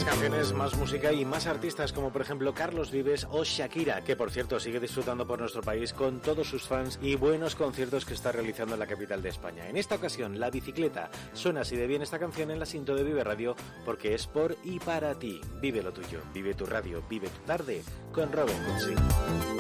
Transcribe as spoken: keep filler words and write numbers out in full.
canciones, más música y más artistas como por ejemplo Carlos Vives o Shakira, que por cierto sigue disfrutando por nuestro país con todos sus fans y buenos conciertos que está realizando en la capital de España. En esta ocasión, La Bicicleta. Suena así de bien esta canción en la cinta de Vive Radio porque es por y para ti. Vive lo tuyo, vive tu radio, vive tu tarde con Robin Cootsy.